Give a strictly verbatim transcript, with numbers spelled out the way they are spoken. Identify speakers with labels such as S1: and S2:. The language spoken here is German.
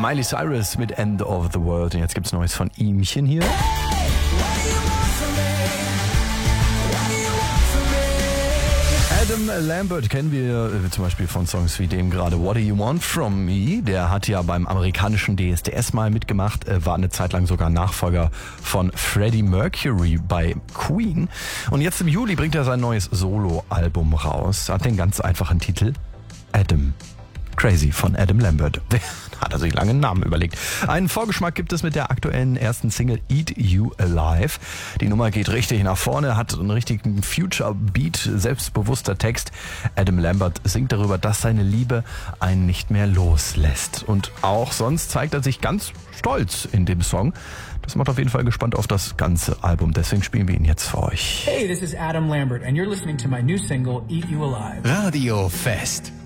S1: Miley Cyrus mit End of the World. Und jetzt gibt's Neues von ihmchen hier. Adam Lambert kennen wir äh, zum Beispiel von Songs wie dem gerade What Do You Want From Me? Der hat ja beim amerikanischen D S D S mal mitgemacht, äh, war eine Zeit lang sogar Nachfolger von Freddie Mercury bei Queen. Und jetzt im Juli bringt er sein neues Solo-Album raus. Hat den ganz einfachen Titel Adam. Crazy von Adam Lambert. Hat er sich lange einen Namen überlegt. Einen Vorgeschmack gibt es mit der aktuellen ersten Single Eat You Alive. Die Nummer geht richtig nach vorne, hat einen richtigen Future-Beat, selbstbewusster Text. Adam Lambert singt darüber, dass seine Liebe einen nicht mehr loslässt. Und auch sonst zeigt er sich ganz stolz in dem Song. Das macht auf jeden Fall gespannt auf das ganze Album. Deswegen spielen wir ihn jetzt für euch.
S2: Hey, this is Adam Lambert and you're listening to my new single Eat You Alive.
S3: Radio Fest.